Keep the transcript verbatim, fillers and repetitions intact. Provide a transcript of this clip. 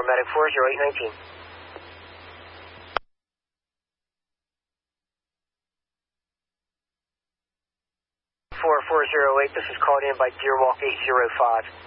Medic four zero eight nineteen. four four zero eight, this is called in by Deerwalk eight zero five.